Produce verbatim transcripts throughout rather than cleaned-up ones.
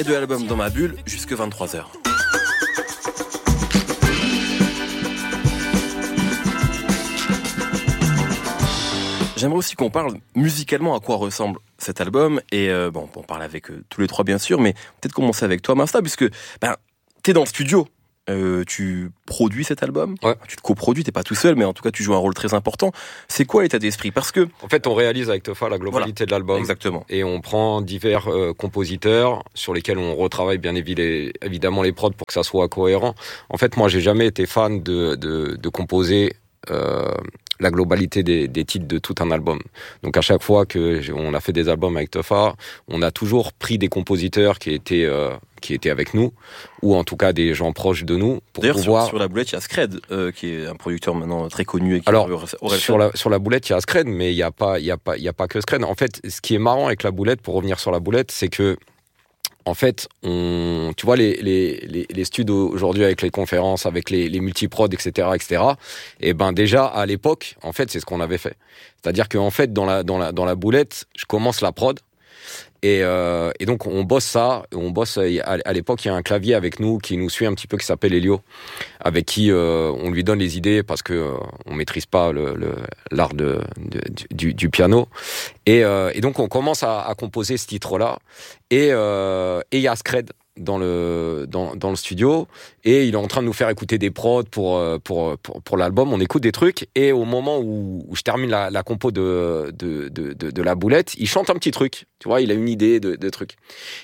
Et de l'album Dans ma bulle jusque vingt-trois heures. J'aimerais aussi qu'on parle musicalement à quoi ressemble cet album. Et euh, bon, on parle avec euh, tous les trois bien sûr, mais peut-être commencer avec toi, Masta, puisque ben, t'es dans le studio, euh, tu produis cet album, ouais. Tu te coproduis, t'es pas tout seul, mais en tout cas tu joues un rôle très important. C'est quoi l'état d'esprit? Parce que en fait, on réalise avec Teufa la globalité voilà, de l'album. Exactement. Et on prend divers euh, compositeurs sur lesquels on retravaille bien évidemment les prods pour que ça soit cohérent. En fait, moi, j'ai jamais été fan de de, de composer. Euh, la globalité des, des titres de tout un album. Donc à chaque fois que on a fait des albums avec Teufa, on a toujours pris des compositeurs qui étaient euh, qui étaient avec nous, ou en tout cas des gens proches de nous, pour D'ailleurs, pouvoir. Sur, sur la boulette, il y a Scred, euh, qui est un producteur maintenant très connu. Et qui Alors aurait sur la sur la boulette, il y a Scred, mais il y a pas il y a pas il y a pas que Scred. En fait, ce qui est marrant avec la boulette, pour revenir sur la boulette, c'est que en fait, on, tu vois, les, les, les, les studios aujourd'hui avec les conférences, avec les, les multiprods, et cetera, et cetera. Et ben, déjà, à l'époque, en fait, c'est ce qu'on avait fait. C'est-à-dire qu'en fait, dans la, dans la, dans la boulette, je commence la prod. Et, euh, et donc, on bosse ça. On bosse, à, à l'époque, il y a un clavier avec nous qui nous suit un petit peu, qui s'appelle Elio, avec qui euh, on lui donne les idées parce que euh, on maîtrise pas le, le, l'art de, de, du, du piano. Et, euh, et donc, on commence à, à composer ce titre-là. Et euh, et il y a Scred dans le dans dans le studio et il est en train de nous faire écouter des prods pour pour pour, pour l'album. On écoute des trucs et au moment où, où je termine la, la compo de de, de de de la boulette, il chante un petit truc. Tu vois, il a une idée de de truc.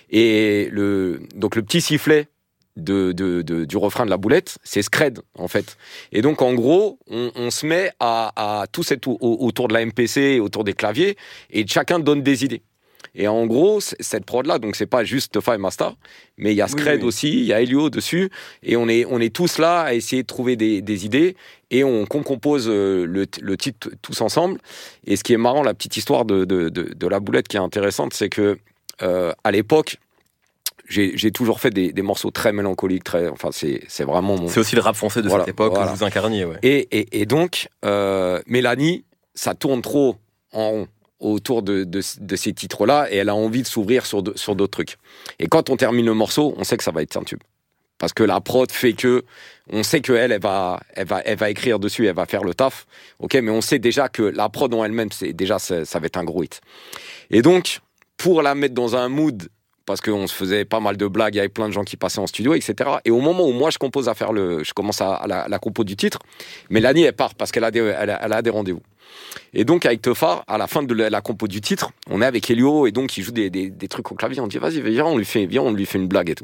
Et le donc le petit sifflet de de, de du refrain de la boulette, c'est Scred en fait. Et donc en gros, on, on se met à à tout cet autour de la M P C, autour des claviers et chacun donne des idées. Et en gros, cette prod-là, donc c'est pas juste Teufa et Masta, mais il y a Scred oui, oui. aussi, il y a Elio dessus, et on est, on est tous là à essayer de trouver des, des idées, et on, on compose le, le titre tous ensemble. Et ce qui est marrant, la petite histoire de, de, de, de la boulette qui est intéressante, c'est que euh, à l'époque, j'ai, j'ai toujours fait des, des morceaux très mélancoliques, très, enfin c'est, c'est vraiment mon... C'est aussi le rap français de voilà, cette époque voilà. que vous incarniez. Ouais. Et, et, et donc, euh, Mélanie, ça tourne trop en rond autour de, de, de ces titres-là, et elle a envie de s'ouvrir sur, de, sur d'autres trucs. Et quand on termine le morceau, on sait que ça va être un tube. Parce que la prod fait que, on sait qu'elle, elle va, elle va, elle va écrire dessus, elle va faire le taf. Ok, mais on sait déjà que la prod en elle-même, c'est déjà, ça, ça va être un gros hit. Et donc, pour la mettre dans un mood, parce qu'on se faisait pas mal de blagues avec plein de gens qui passaient en studio, et cetera. Et au moment où moi je compose à faire le, je commence à, à la, la compo du titre, Mélanie elle part parce qu'elle a des, elle a, elle a des rendez-vous. Et donc avec Teufa, à la fin de la, la compo du titre, on est avec Elio et donc il joue des, des, des trucs au clavier. On dit vas-y viens on lui fait, viens on lui fait une blague et tout.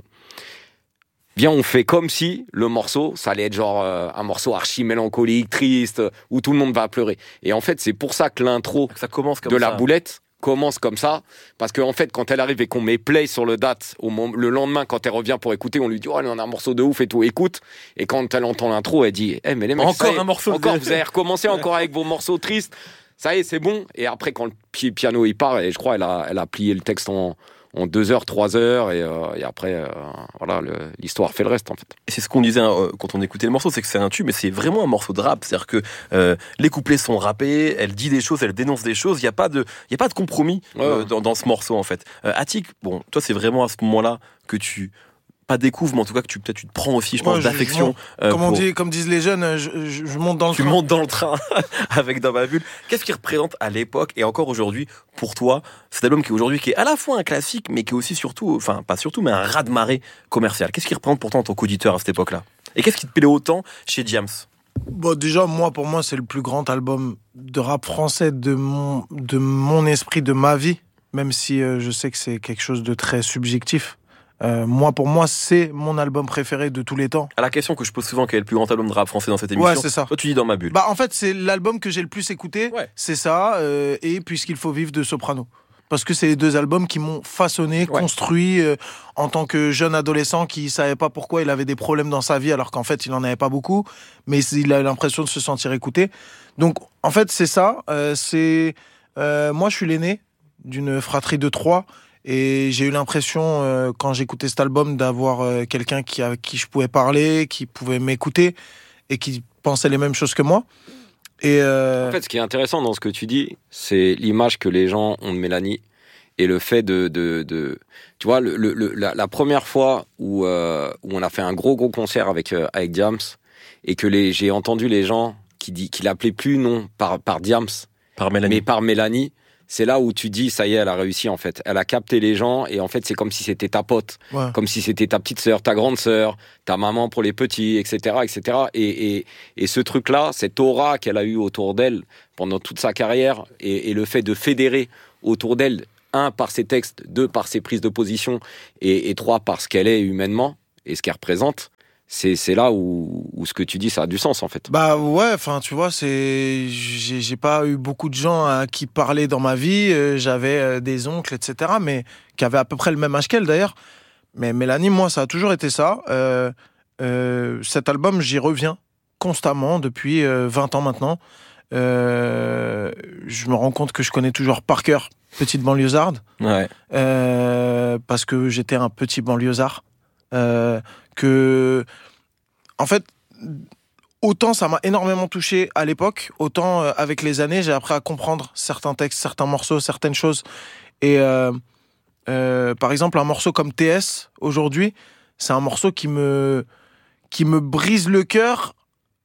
Viens on fait comme si le morceau, ça allait être genre euh, un morceau archi mélancolique, triste, où tout le monde va pleurer. Et en fait c'est pour ça que l'intro ça commence comme de ça. La boulette commence comme ça, parce qu'en fait, quand elle arrive et qu'on met play sur le date, au moment, le lendemain, quand elle revient pour écouter, on lui dit, oh, on a un morceau de ouf et tout, écoute. Et quand elle entend l'intro, elle dit, eh, hey, mais les mecs, encore un morceau, encore, vous avez recommencé encore avec vos morceaux tristes. Ça y est, c'est bon. Et après, quand le piano, il part, et je crois, elle a, elle a plié le texte en, en deux heures, trois heures, et, euh, et après, euh, voilà, le, l'histoire fait le reste, en fait. Et c'est ce qu'on disait euh, quand on écoutait le morceau, c'est que c'est un tube, mais c'est vraiment un morceau de rap. C'est-à-dire que euh, les couplets sont rappés, elle dit des choses, elle dénonce des choses. Il y a pas de, il y a pas de compromis euh, ouais. dans, dans ce morceau, en fait. Euh, Attic, bon, toi, c'est vraiment à ce moment-là que tu pas découvres, mais en tout cas que tu peut-être tu te prends aussi, je pense, ouais, d'affection. Je, je, euh, comme, pour... on dit, comme disent les jeunes, je, je, je monte dans le tu train. Tu montes dans le train avec Dans ma bulle. Qu'est-ce qu'il représente à l'époque et encore aujourd'hui pour toi cet album qui aujourd'hui qui est à la fois un classique, mais qui est aussi surtout, enfin pas surtout, mais un raz-de-marée commercial. Qu'est-ce qu'il représente pourtant en tant qu'auditeur à cette époque-là? Et qu'est-ce qui te plaît autant chez Diams? Bon, déjà, moi, pour moi, c'est le plus grand album de rap français de mon, de mon esprit, de ma vie, même si euh, je sais que c'est quelque chose de très subjectif. Euh, moi, pour moi, c'est mon album préféré de tous les temps. À la question que je pose souvent, quel est le plus grand album de rap français dans cette émission? Ouais, c'est ça. Toi, tu dis Dans ma bulle. Bah, en fait, c'est l'album que j'ai le plus écouté. Ouais. C'est ça, euh, et Puisqu'il faut vivre de Soprano. Parce que c'est les deux albums qui m'ont façonné, ouais. construit euh, en tant que jeune adolescent qui savait pas pourquoi il avait des problèmes dans sa vie, alors qu'en fait, il en avait pas beaucoup, mais il a l'impression de se sentir écouté. Donc, en fait, c'est ça. Euh, c'est euh, moi, je suis l'aîné d'une fratrie de trois. Et j'ai eu l'impression, euh, quand j'écoutais cet album, d'avoir euh, quelqu'un qui, à qui je pouvais parler, qui pouvait m'écouter et qui pensait les mêmes choses que moi. Et euh... En fait, ce qui est intéressant dans ce que tu dis, c'est l'image que les gens ont de Mélanie et le fait de, de, de tu vois, le, le, la, la première fois où, euh, où on a fait un gros gros concert avec euh, avec Diams et que les, j'ai entendu les gens qui dit, qui l'appelaient plus non par par Diams, par Mélanie, mais par Mélanie. C'est là où tu dis, ça y est, elle a réussi, en fait. Elle a capté les gens, et en fait, c'est comme si c'était ta pote, ouais. comme si c'était ta petite sœur, ta grande sœur, ta maman pour les petits, et cetera, et cetera. Et, et, et ce truc-là, cette aura qu'elle a eue autour d'elle pendant toute sa carrière, et, et le fait de fédérer autour d'elle, un, par ses textes, deux, par ses prises de position, et, et trois, par ce qu'elle est humainement, et ce qu'elle représente, c'est c'est là où, où ce que tu dis ça a du sens en fait. Bah ouais, enfin tu vois, c'est j'ai j'ai pas eu beaucoup de gens à qui parler dans ma vie, euh, j'avais euh, des oncles et cetera, mais qui avaient à peu près le même âge qu'elle d'ailleurs. Mais Mélanie, moi ça a toujours été ça. Euh, euh, cet album, j'y reviens constamment depuis euh, vingt ans maintenant. Euh, je me rends compte que je connais toujours par cœur Petite banlieusarde. Ouais. Euh, parce que j'étais un petit banlieusard. Euh, que en fait autant ça m'a énormément touché à l'époque, autant euh, avec les années j'ai appris à comprendre certains textes, certains morceaux, certaines choses et euh, euh, par exemple un morceau comme T S aujourd'hui, c'est un morceau qui me qui me brise le cœur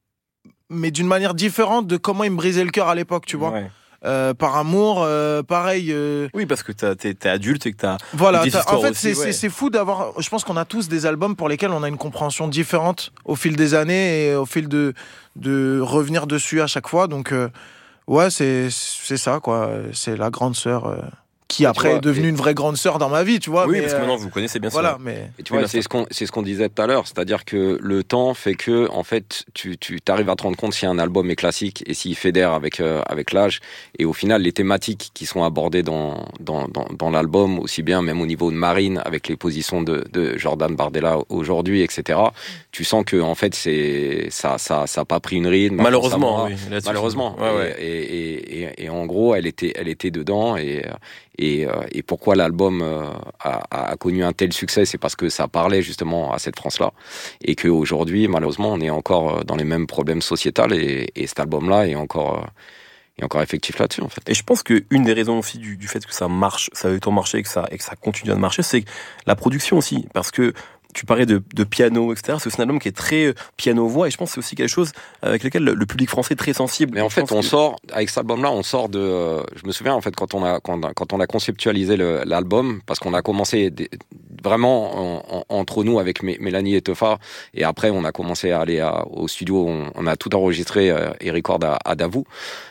mais d'une manière différente de comment il me brisait le cœur à l'époque, tu vois. Ouais. Euh, par amour, euh, pareil. Euh... Oui, parce que t'as, t'es, t'es adulte et que t'as. Voilà, t'as, en fait, aussi, c'est, ouais. c'est, c'est fou d'avoir. Je pense qu'on a tous des albums pour lesquels on a une compréhension différente au fil des années et au fil de, de revenir dessus à chaque fois. Donc, euh, ouais, c'est, c'est ça, quoi. C'est la grande sœur. Euh... qui après vois, est devenue et... une vraie grande sœur dans ma vie, tu vois. Oui, mais parce que maintenant, vous connaissez bien voilà, ça. Mais... Et tu vois, c'est ce, qu'on, c'est ce qu'on disait tout à l'heure, c'est-à-dire que le temps fait que, en fait, tu, tu arrives à te rendre compte si un album est classique et s'il fédère avec, euh, avec l'âge. Et au final, les thématiques qui sont abordées dans, dans, dans, dans l'album, aussi bien même au niveau de Marine, avec les positions de, de Jordan Bardella aujourd'hui, et cetera, tu sens que, en fait, c'est, ça, ça, ça a pas pris une ride. Malheureusement, oui. Malheureusement. Ouais, ouais. Et, et, et, et en gros, elle était, elle était dedans et, et, et pourquoi l'album a, a connu un tel succès, c'est parce que ça parlait justement à cette France-là et qu'aujourd'hui, malheureusement, on est encore dans les mêmes problèmes sociétals et, et cet album-là est encore, est encore effectif là-dessus, en fait. Et je pense qu'une des raisons aussi du, du fait que ça marche, ça a autant marché et que ça, et que ça continue à marcher, c'est la production aussi, parce que tu parlais de, de piano, et cetera. C'est un album qui est très piano-voix et je pense que c'est aussi quelque chose avec lequel le, le public français est très sensible. Mais en fait, on que... sort, avec cet album-là, on sort de... Euh, je me souviens, en fait, quand on a, quand, quand on a conceptualisé le, l'album, parce qu'on a commencé des, vraiment en, en, entre nous avec Mélanie et Teufa, et après, on a commencé à aller à, au studio, on, on a tout enregistré euh, et record à, à Davout,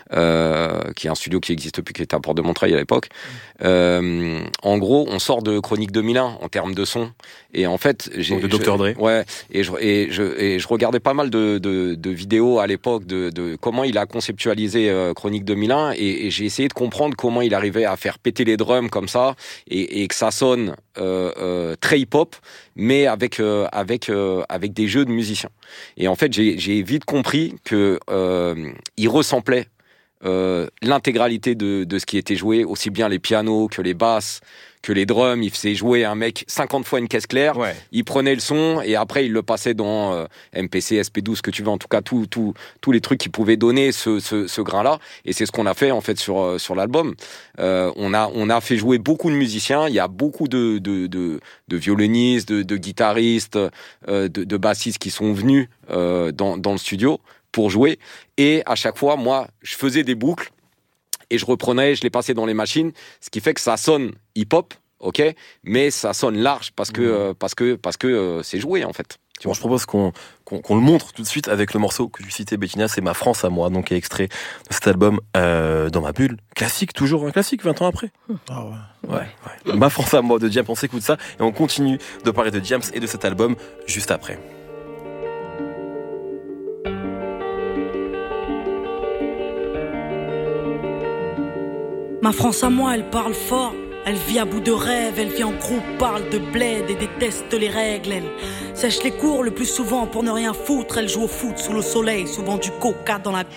euh, qui est un studio qui existe depuis, qui était à Porte de Montreuil à l'époque. Euh, en gros, on sort de Chronique deux mille un en termes de son, et en fait, j'ai, donc de docteur Dre. Ouais, et je, et, je, et je regardais pas mal de, de, de vidéos à l'époque de, de comment il a conceptualisé euh, Chronique deux mille un et, et j'ai essayé de comprendre comment il arrivait à faire péter les drums comme ça et, et que ça sonne euh, euh, très hip-hop, mais avec, euh, avec, euh, avec des jeux de musiciens. Et en fait, j'ai, j'ai vite compris que euh, il ressemblait euh, l'intégralité de, de ce qui était joué, aussi bien les pianos que les basses, que les drums, il faisait jouer un mec cinquante fois une caisse claire, ouais. Il prenait le son et après il le passait dans euh, M P C, S P douze, ce que tu veux, en tout cas tous tout, tout les trucs qui pouvaient donner ce, ce, ce grain-là. Et c'est ce qu'on a fait en fait sur, euh, sur l'album. Euh, on, a, on a fait jouer beaucoup de musiciens, il y a beaucoup de, de, de, de violonistes, de, de guitaristes, euh, de, de bassistes qui sont venus euh, dans, dans le studio pour jouer. Et à chaque fois, moi, je faisais des boucles. Et je reprenais, je les passais dans les machines, ce qui fait que ça sonne hip-hop, ok, mais ça sonne large parce que, mmh. euh, parce que, parce que euh, c'est joué en fait. Bon, je propose qu'on, qu'on, qu'on le montre tout de suite avec le morceau que tu citais, Bettina, c'est Ma France à moi, donc qui est extrait de cet album euh, Dans ma bulle, classique, toujours un classique, vingt ans après. Ah ouais. Ouais, ouais. Ma France à moi de Diams, on s'écoute ça et on continue de parler de Diams et de cet album juste après. Ma France à moi, elle parle fort, elle vit à bout de rêve, elle vit en groupe, parle de bled et déteste les règles. Elle sèche les cours le plus souvent pour ne rien foutre, elle joue au foot sous le soleil, souvent du coca dans la